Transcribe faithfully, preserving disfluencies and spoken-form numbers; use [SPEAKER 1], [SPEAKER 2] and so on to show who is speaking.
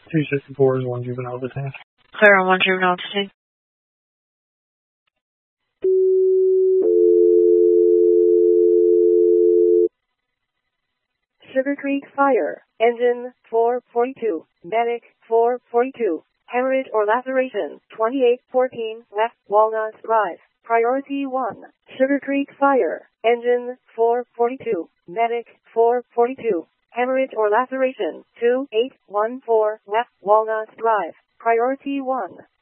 [SPEAKER 1] two sixty-four is one juvenile detained.
[SPEAKER 2] Clear on one juvenile detained.
[SPEAKER 3] Sugar Creek Fire, engine four forty-two, medic four forty-two, hemorrhage or laceration twenty-eight fourteen West Walnut Drive, priority one. Sugar Creek Fire, engine four forty-two, medic four forty-two, hemorrhage or laceration two eight one four West Walnut Drive, priority one.